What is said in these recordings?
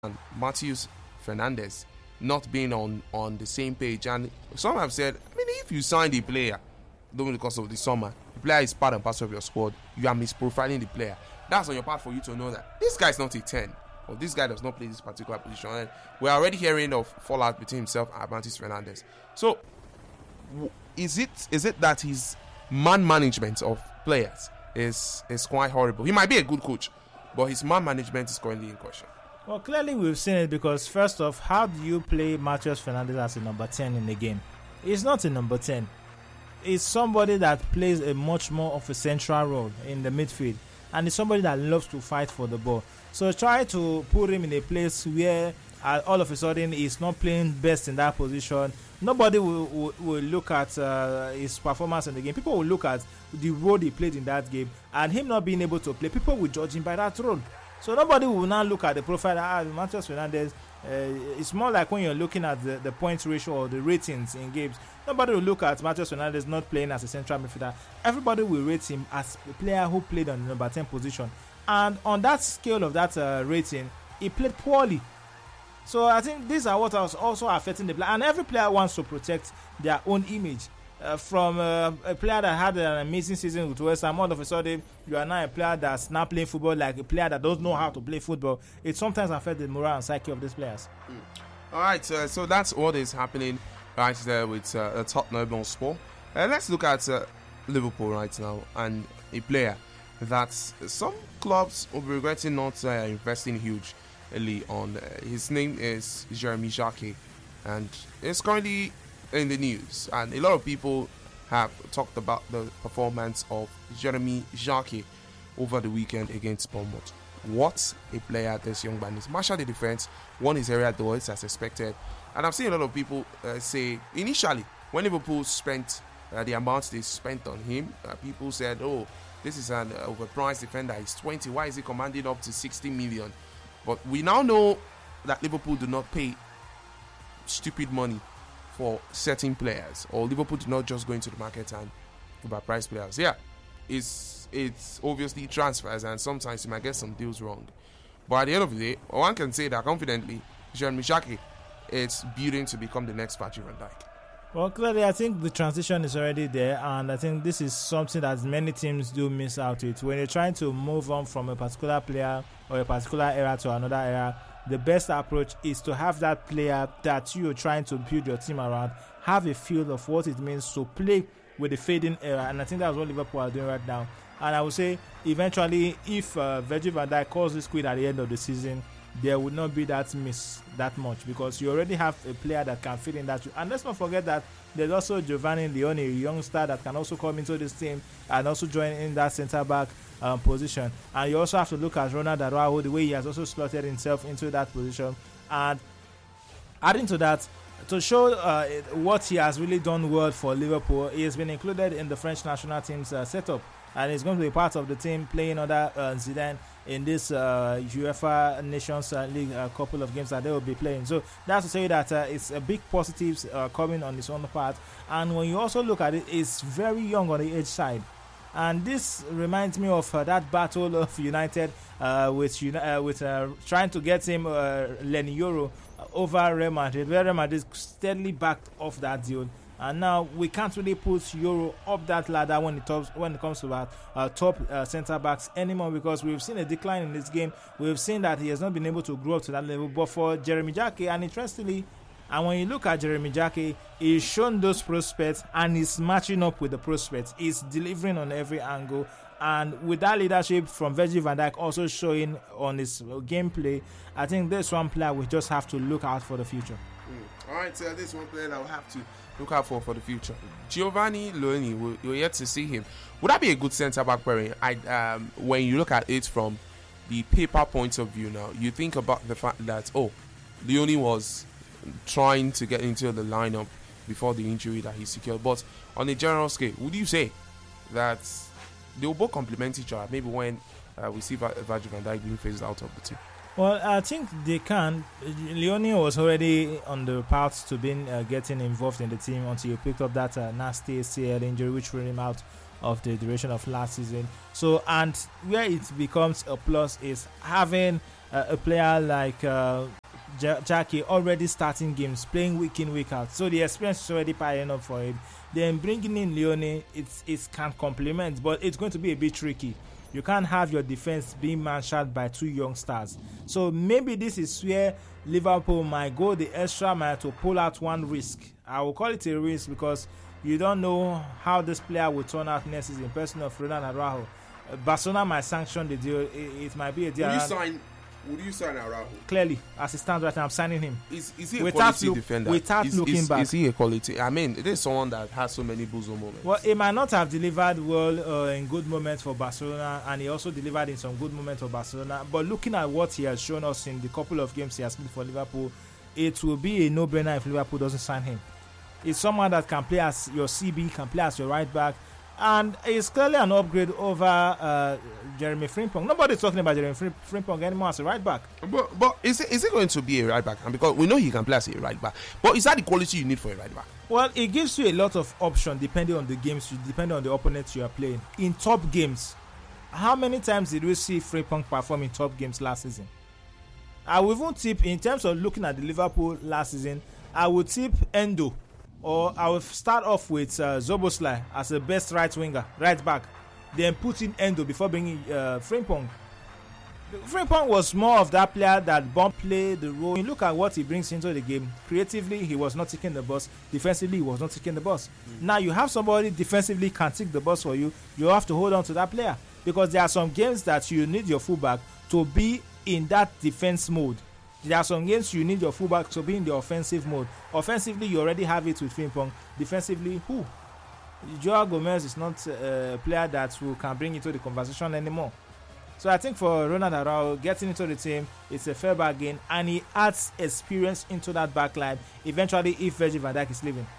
and Matheus Fernandes not being on the same page. And some have said, I mean, if you sign the player during the course of the summer, the player is part and parcel of your squad, you are misprofiling the player. That's on your part for you to know that this guy is not a 10, or this guy does not play this particular position. And we're already hearing of fallout between himself and Matheus Fernandes. So, is it that his man management of players is quite horrible? He might be a good coach, but his man management is currently in question. Well, clearly we've seen it because, first off, how do you play Matheus Fernandes as a number 10 in the game? He's not a number 10. He's somebody that plays a much more of a central role in the midfield, and he's somebody that loves to fight for the ball. So try to put him in a place where all of a sudden he's not playing best in that position. Nobody will look at his performance in the game. People will look at the role he played in that game, and him not being able to play, people will judge him by that role. So nobody will now look at the profile Matheus Fernandes. It's more like when you're looking at the points ratio or the ratings in games. Nobody will look at Matheus Fernandes not playing as a central midfielder. Everybody will rate him as a player who played on the number 10 position. And on that scale of that rating, he played poorly. So I think these are what was also affecting the player. And every player wants to protect their own image. From a player that had an amazing season with West Ham, all of a sudden you are now a player that's not playing football like a player that doesn't know how to play football. It sometimes affects the morale and psyche of these players. All right, so that's what is happening right there with Tottenham Hotspur. Let's look at Liverpool right now, and a player that some clubs will be regretting not investing hugely on. His name is Jeremy Jacquet, and it's currently in the news, and a lot of people have talked about the performance of Jeremy Jacquet over the weekend against Bournemouth. What a player this young man is. Marshaled the defense, won his area duels as expected, and I've seen a lot of people say initially when Liverpool spent the amounts they spent on him, people said, oh, this is an overpriced defender, he's 20, why is he commanding up to 60 million? But we now know that Liverpool do not pay stupid money for certain players, or Liverpool do not just go into the market and overprice players. Yeah, it's obviously transfers, and sometimes you might get some deals wrong. But at the end of the day, one can say that confidently, Jeremy Jacquet is building to become the next Virgil van Dijk. Well, clearly, I think the transition is already there, and I think this is something that many teams do miss out with. When you're trying to move on from a particular player or a particular era to another era, the best approach is to have that player that you're trying to build your team around have a feel of what it means to play with the fading era, and I think that's what Liverpool are doing right now. And I would say eventually, if Virgil van Dijk calls this quit at the end of the season, there would not be that miss that much, because you already have a player that can fit in that. And let's not forget that there's also Giovanni Leone, a young star that can also come into this team and also join in that centre back position. And you also have to look at Ronald Araujo, the way he has also slotted himself into that position. And adding to that, to show what he has really done well for Liverpool, he has been included in the French national team's setup, and he's going to be part of the team playing under Zidane in this UEFA Nations League couple of games that they will be playing. So that's to say that it's a big positives coming on his own part. And when you also look at it, it's very young on the age side. And this reminds me of that battle of United with trying to get him Leny Yoro over Real Madrid, where Real Madrid steadily backed off that deal. And now we can't really put Euro up that ladder when it comes to that top centre backs anymore, because we've seen a decline in this game. We've seen that he has not been able to grow up to that level. But for Jeremy Jacquet, and interestingly, and when you look at Jeremy Jacquet, he's shown those prospects and he's matching up with the prospects. He's delivering on every angle. And with that leadership from Virgil van Dijk also showing on his gameplay, I think this one player we just have to look out for the future. All right, so this one player that we'll have to look out for the future. Giovanni Leone, we're yet to see him. Would that be a good centre-back pairing? When you look at it from the paper point of view now, you think about the fact that, Leone was trying to get into the lineup before the injury that he secured. But on a general scale, would you say that they will both complement each other, maybe when we see Virgil van Dijk being phased out of the team? Well, I think they can. Leone was already on the path to being getting involved in the team until he picked up that nasty ACL injury, which ruled him out of the duration of last season. So, and where it becomes a plus is having a player like Jackie already starting games, playing week in, week out. So the experience is already piling up for him. Then bringing in Leone, it can complement, but it's going to be a bit tricky. You can't have your defense being marshaled by two young stars. So maybe this is where Liverpool might go the extra mile to pull out one risk. I will call it a risk because you don't know how this player will turn out next season. Person of Ronald Araujo. Barcelona might sanction the deal. It might be a deal. Would you sign Araujo? Clearly, as it stands right now, I'm signing him. Is he a quality defender? Without looking back. Is he a quality? I mean, it is someone that has so many bosom moments. Well, he might not have delivered well in good moments for Barcelona, and he also delivered in some good moments for Barcelona. But looking at what he has shown us in the couple of games he has played for Liverpool, it will be a no-brainer if Liverpool doesn't sign him. It's someone that can play as your CB, can play as your right back, and it's clearly an upgrade over Jeremy Frimpong. Nobody's talking about Jeremy Frimpong anymore as a right back. But is it going to be a right back? And because we know he can play as a right back, but is that the quality you need for a right back? Well, it gives you a lot of options depending on the games, depending on the opponents you are playing. In top games, how many times did we see Frimpong perform in top games last season? I will even tip, in terms of looking at the Liverpool last season, I would tip Endo. Or I will start off with Zoboslai as the best right winger, right back. Then put in Endo before bringing Frimpong. Frimpong was more of that player that Bomb played the role. You look at what he brings into the game. Creatively, he was not taking the bus. Defensively, he was not taking the bus. Now you have somebody defensively can take the bus for you. You have to hold on to that player. Because there are some games that you need your fullback to be in that defense mode. There are some games you need your fullback to be in the offensive mode. Offensively, you already have it with Frimpong. Defensively, who? Joao Gomez is not a player that can bring into the conversation anymore. So I think for Ronald Araujo, getting into the team, it's a fair bargain, and he adds experience into that back line eventually if Virgil van Dijk is leaving.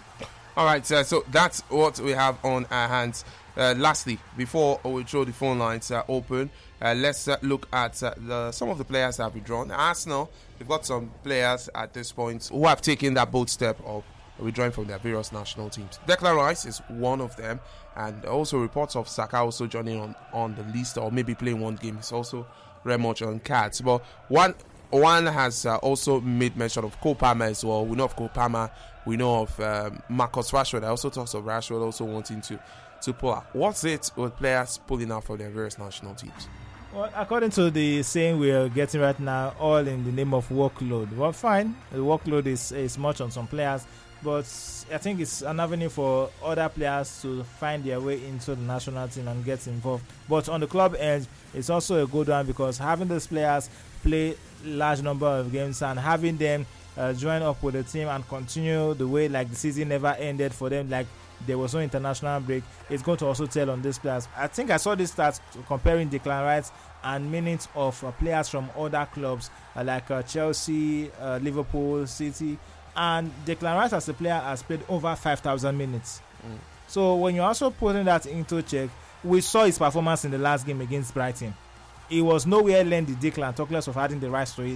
All right, so that's what we have on our hands. Lastly, before we throw the phone lines open, let's look at some of the players that have withdrawn. Arsenal, they've got some players at this point who have taken that bold step of withdrawing from their various national teams. Declan Rice is one of them, and also reports of Saka also joining on the list, or maybe playing one game. It's also very much on cards. But one has also made mention of Cole Palmer as well. We know of Cole Palmer. We know of Marcus Rashford. I also talked of Rashford also wanting to pull out. What's it with players pulling out from their various national teams? Well, according to the saying we are getting right now, all in the name of workload. Well, fine. The workload is much on some players, but I think it's an avenue for other players to find their way into the national team and get involved. But on the club end, it's also a good one because having these players play large number of games and having them join up with the team and continue the way like the season never ended for them, like there was no international break, it's going to also tell on these players. I think I saw this stats comparing Declan Rice and minutes of players from other clubs like Chelsea, Liverpool, City, and Declan Rice as a player has played over 5,000 minutes. So when you're also putting that into check, we saw his performance in the last game against Brighton. He was nowhere near the Declan, talk less of adding the Rice to it.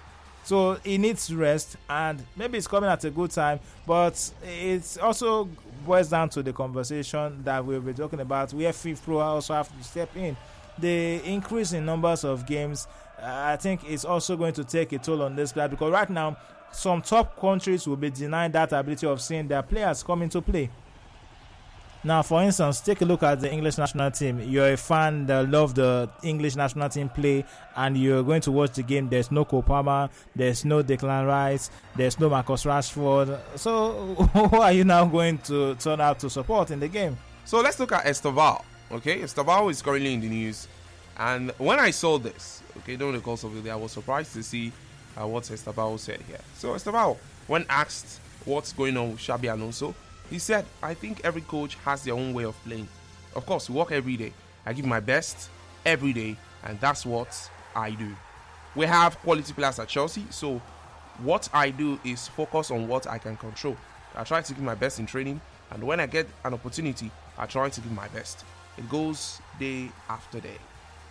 So he needs rest, and maybe it's coming at a good time, but it's also boils down to the conversation that we'll be talking about, where FIFPro also have to step in. The increase in numbers of games, I think, is also going to take a toll on this player, because right now, some top countries will be denied that ability of seeing their players come into play. Now, for instance, take a look at the English national team. You're a fan that love the English national team play, and you're going to watch the game. There's no Cole Palmer, there's no Declan Rice, there's no Marcus Rashford. So, who are you now going to turn out to support in the game? So, let's look at Esteval. Okay, Esteval is currently in the news. And when I saw this, during the course of the day, I was surprised to see what Esteval said here. So, Esteval, when asked what's going on with Xabi Alonso, he said, I think every coach has their own way of playing. Of course, we work every day. I give my best every day, and that's what I do. We have quality players at Chelsea, so what I do is focus on what I can control. I try to give my best in training, and when I get an opportunity, I try to give my best. It goes day after day.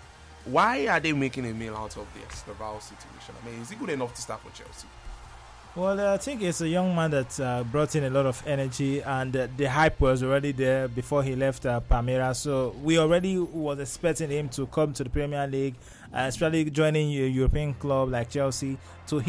Why are they making a meal out of the Esteval situation? I mean, is he good enough to start for Chelsea? Well, I think it's a young man that brought in a lot of energy, and the hype was already there before he left Palmeiras. So we already was expecting him to come to the Premier League, especially joining a European club like Chelsea to